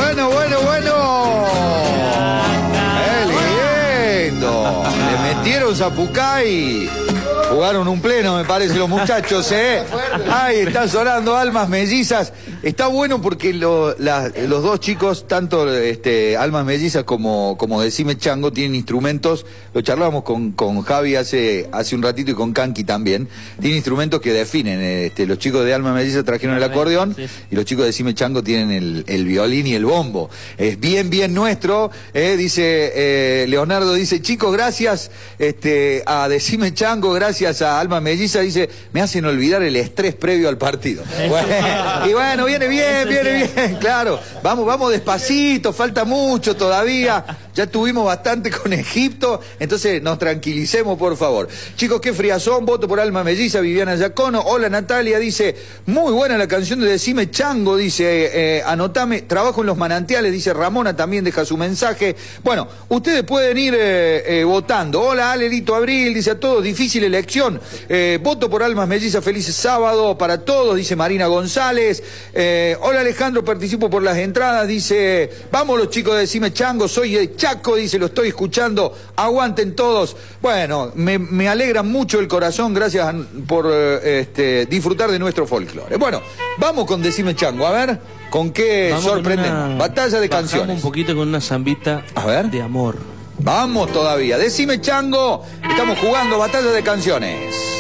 Bueno, bueno, bueno. ¡Qué lindo! Le metieron Zapucay. Jugaron un pleno, me parece, los muchachos, ¿eh? Ay, están sonando Almas Mellizas. Está bueno porque los dos chicos, tanto Almas Mellizas como Decime Chango, tienen instrumentos. Lo charlábamos con Javi hace un ratito y con Kanki también. Tienen instrumentos que definen. Los chicos de Almas Mellizas trajeron el acordeón y los chicos de Decime Chango tienen el violín y el bombo. Es bien, bien nuestro. Dice Leonardo, dice, chicos, gracias a Decime Chango, gracias a Alma Melliza, dice, me hacen olvidar el estrés previo al partido. Bueno, y bueno, viene bien, claro. Vamos despacito, falta mucho todavía. Ya tuvimos bastante con Egipto, entonces nos tranquilicemos, por favor. Chicos, qué friazón, voto por Alma Melliza, Viviana Giacono. Hola, Natalia, dice, muy buena la canción de Decime Chango, dice, anotame, trabajo en los manantiales, dice Ramona, también deja su mensaje. Bueno, ustedes pueden ir votando. Hola, Alerito Abril, dice a todos, difícil elección. Voto por Almas Mellizas, feliz sábado para todos, dice Marina González. Hola Alejandro, participo por las entradas, dice, vamos los chicos de Decime Chango, soy de Chaco, dice, lo estoy escuchando, aguanten todos. Bueno, me alegra mucho el corazón, gracias por disfrutar de nuestro folclore. Bueno, vamos con Decime Chango, a ver, ¿con qué sorprendemos? Batalla de canciones. Un poquito con una zambita de amor. Vamos todavía. Decime Chango, estamos jugando batalla de canciones.